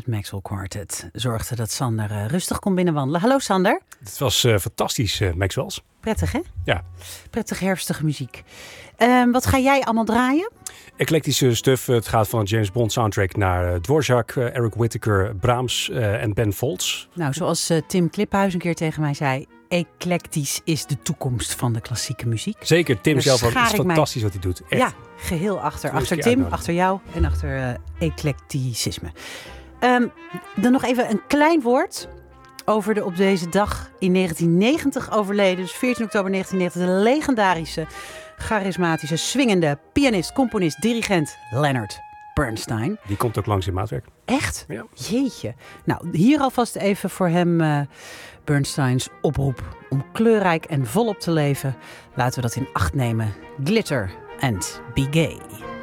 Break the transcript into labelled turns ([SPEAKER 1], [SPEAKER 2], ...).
[SPEAKER 1] het Maxwell Quartet zorgde dat Sander rustig kon binnenwandelen. Hallo Sander.
[SPEAKER 2] Het was fantastisch, Maxwell's.
[SPEAKER 1] Prettig hè?
[SPEAKER 2] Ja.
[SPEAKER 1] Prettig herfstige muziek. Wat ga jij allemaal draaien?
[SPEAKER 2] Eclectische stuff. Het gaat van een James Bond soundtrack naar Dvorak, Eric Whitacre, Brahms en Ben Folds.
[SPEAKER 1] Nou, zoals Tim Kliphuis een keer tegen mij zei, eclectisch is de toekomst van de klassieke muziek.
[SPEAKER 2] Zeker, Tim
[SPEAKER 1] Daar
[SPEAKER 2] zelf ook. Het is
[SPEAKER 1] schaar ik
[SPEAKER 2] fantastisch wat hij doet. Echt.
[SPEAKER 1] Ja, geheel achter Tim,
[SPEAKER 2] uitnodigen.
[SPEAKER 1] achter jou en achter eclecticisme. Dan nog even een klein woord over de op deze dag in 1990 overleden, dus 14 oktober 1990, de legendarische, charismatische, swingende pianist, componist, dirigent Leonard Bernstein.
[SPEAKER 2] Die komt ook langs in maatwerk.
[SPEAKER 1] Echt?
[SPEAKER 2] Ja.
[SPEAKER 1] Jeetje. Nou, hier alvast even voor hem Bernsteins oproep om kleurrijk en volop te leven. Laten we dat in acht nemen. Glitter and be gay.